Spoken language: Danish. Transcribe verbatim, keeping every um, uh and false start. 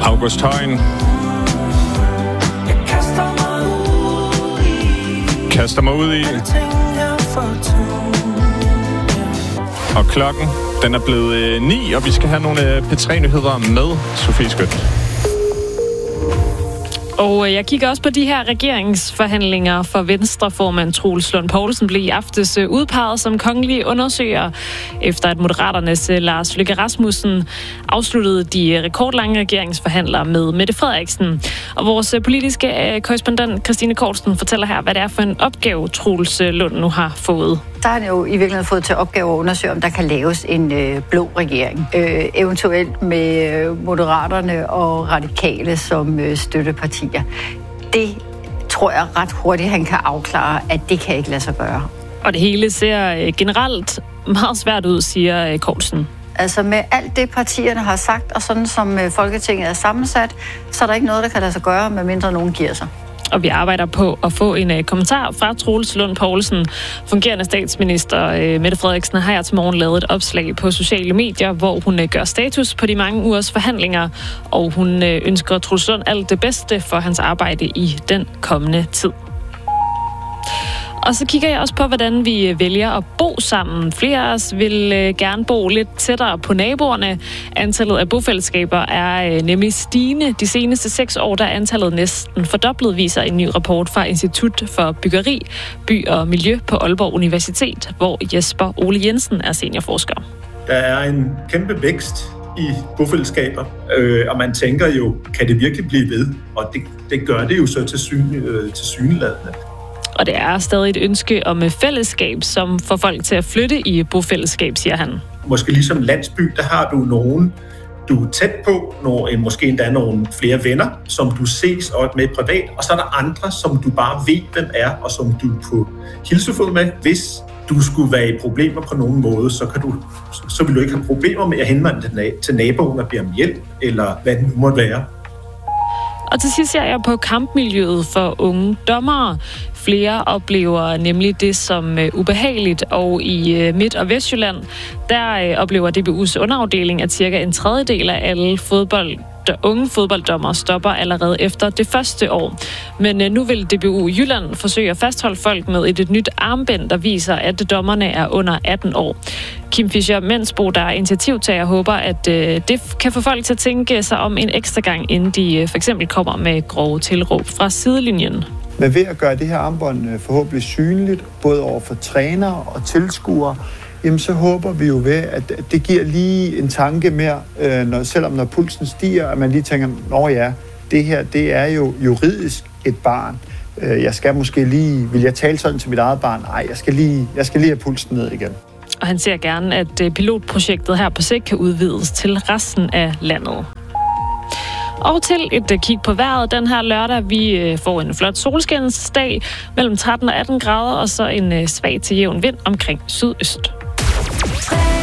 August Højen. Kaster mig ud i. Og klokken, den er blevet øh, ni, og vi skal have nogle øh, P tre nyheder med Sofie Skødt. Og jeg kigger også på de her regeringsforhandlinger for Venstreformand Troels Lund Poulsen blev i aftes udpeget som kongelig undersøger, efter at Moderaternes Lars Løkke Rasmussen afsluttede de rekordlange regeringsforhandlere med Mette Frederiksen. Og vores politiske korrespondent Christine Kortsen fortæller her, hvad det er for en opgave Troels Lund nu har fået. Der har han jo i virkeligheden fået til opgave at undersøge, om der kan laves en øh, blå regering. Øh, eventuelt med øh, Moderaterne og Radikale som øh, støttepartier. Det tror jeg ret hurtigt, han kan afklare, at det kan ikke lade sig gøre. Og det hele ser øh, generelt meget svært ud, siger øh, Kortsen. Altså med alt det, partierne har sagt, og sådan som øh, Folketinget er sammensat, så er der ikke noget, der kan lade sig gøre, medmindre nogen giver sig. Og vi arbejder på at få en uh, kommentar fra Troels Lund Poulsen. Fungerende statsminister uh, Mette Frederiksen har her til morgen lavet et opslag på sociale medier, hvor hun uh, gør status på de mange ugers forhandlinger, og hun uh, ønsker Troels Lund alt det bedste for hans arbejde i den kommende tid. Og så kigger jeg også på, hvordan vi vælger at bo sammen. Flere af os vil øh, gerne bo lidt tættere på naboerne. Antallet af bofællesskaber er øh, nemlig stigende. De seneste seks år der er antallet næsten fordoblet, viser en ny rapport fra Institut for Byggeri, By og Miljø på Aalborg Universitet, hvor Jesper Ole Jensen er seniorforsker. Der er en kæmpe vækst i bofællesskaber, øh, og man tænker jo, kan det virkelig blive ved? Og det, det gør det jo så til, syn, øh, til syneladende. Og det er stadig et ønske om fællesskab, som får folk til at flytte i bofællesskab, siger han. Måske ligesom landsby, der har du nogen, du er tæt på, nogle, måske endda nogle flere venner, som du ses med privat, og så er der andre, som du bare ved, hvem er, og som du på hilsefod med. Hvis du skulle være i problemer på nogen måde, så, kan du, så vil du ikke have problemer med at henvende til naboen og bede om hjælp, eller hvad det nu måtte være. Og til sidst ser jeg på kampmiljøet for unge dommere. Flere oplever nemlig det som ubehageligt, og i Midt- og Vestjylland, der oplever D B U's underafdeling, at cirka en tredjedel af alle fodbold, unge fodbolddommere stopper allerede efter det første år. Men nu vil D B U Jylland forsøge at fastholde folk med et, et nyt armbind, der viser, at dommerne er under atten år. Kim Fischer Mensbo, der er initiativtager, håber, at øh, det kan få folk til at tænke sig om en ekstra gang, inden de øh, for eksempel kommer med grove tilråb fra sidelinjen. Men ved at gøre det her armbånd forhåbentlig synligt, både over for trænere og tilskuere, jamen så håber vi jo ved, at det giver lige en tanke mere, øh, når, selvom når pulsen stiger, at man lige tænker, nå ja, det her, det er jo juridisk et barn. Jeg skal måske lige, vil jeg tale sådan til mit eget barn? Nej, jeg skal lige, jeg skal lige have pulsen ned igen. Og han ser gerne, at pilotprojektet her på sigt kan udvides til resten af landet. Og til et kig på vejret den her lørdag. Vi får en flot solskinsdag mellem tretten og atten grader, og så en svag til jævn vind omkring sydøst.